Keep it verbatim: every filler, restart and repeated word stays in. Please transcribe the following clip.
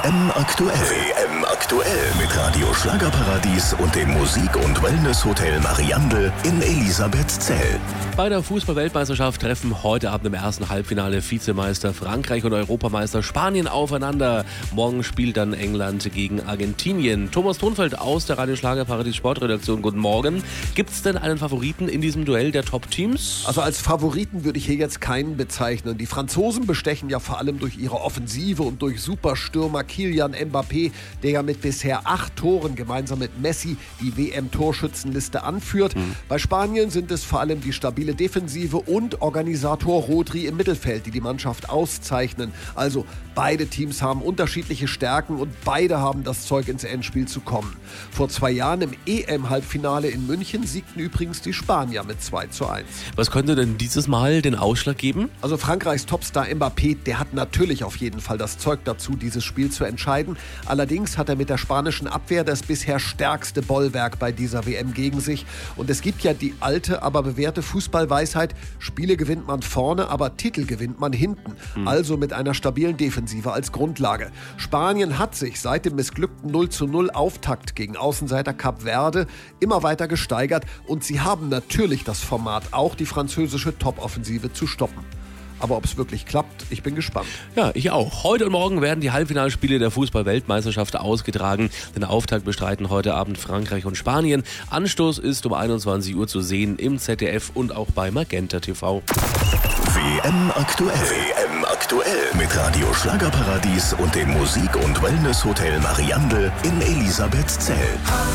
M aktuell. W M aktuell mit Radio Schlagerparadies und dem Musik- und Wellness-Hotel Mariandel in Elisabethzell. Bei der Fußball-Weltmeisterschaft treffen heute Abend im ersten Halbfinale Vizemeister Frankreich und Europameister Spanien aufeinander. Morgen spielt dann England gegen Argentinien. Thomas Thonfeld aus der Radio Schlagerparadies Sportredaktion. Guten Morgen. Gibt es denn einen Favoriten in diesem Duell der Top-Teams? Also als Favoriten würde ich hier jetzt keinen bezeichnen. Die Franzosen bestechen ja vor allem durch ihre Offensive und durch Superstürmer Kylian Mbappé, der ja mit bisher acht Toren gemeinsam mit Messi die W M-Torschützenliste anführt. Mhm. Bei Spanien sind es vor allem die stabile Defensive und Organisator Rodri im Mittelfeld, die die Mannschaft auszeichnen. Also beide Teams haben unterschiedliche Stärken und beide haben das Zeug, ins Endspiel zu kommen. Vor zwei Jahren im E M-Halbfinale in München siegten übrigens die Spanier mit zwei zu eins. Was könnte denn dieses Mal den Ausschlag geben? Also Frankreichs Topstar Mbappé, der hat natürlich auf jeden Fall das Zeug dazu, dieses Spiel zu entscheiden. Allerdings hat er mit der spanischen Abwehr das bisher stärkste Bollwerk bei dieser W M gegen sich. Und es gibt ja die alte, aber bewährte Fußballweisheit: Spiele gewinnt man vorne, aber Titel gewinnt man hinten. Mhm. Also mit einer stabilen Defensive als Grundlage. Spanien hat sich seit dem missglückten null zu null Auftakt gegen Außenseiter Kap Verde immer weiter gesteigert und sie haben natürlich das Format, auch die französische Top-Offensive zu stoppen. Aber ob es wirklich klappt, ich bin gespannt. Ja, ich auch. Heute und morgen werden die Halbfinalspiele der Fußball-Weltmeisterschaft ausgetragen. Den Auftakt bestreiten heute Abend Frankreich und Spanien. Anstoß ist um einundzwanzig Uhr zu sehen im Z D F und auch bei Magenta T V. W M aktuell. W M aktuell mit Radio Schlagerparadies und dem Musik- und Wellness-Hotel Mariandel in Elisabethzell.